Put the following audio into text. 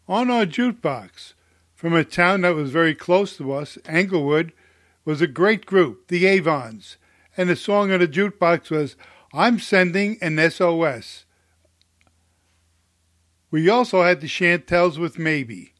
On our jukebox, from a town that was very close to us, Englewood, was a great group, the Avons, and the song on the jukebox was, I'm Sending an SOS. We also had the Chantels with Maybe.